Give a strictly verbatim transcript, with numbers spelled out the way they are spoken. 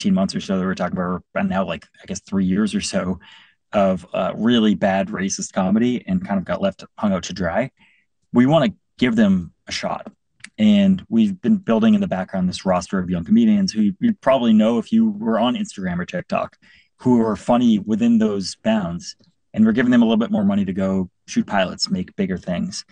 eighteen months or so that we're talking about, and now like I guess three years or so of uh, really bad racist comedy and kind of got left hung out to dry. We want to give them a shot. And we've been building in the background this roster of young comedians who you'd probably know if you were on Instagram or TikTok, who are funny within those bounds. And we're giving them a little bit more money to go shoot pilots, make bigger things.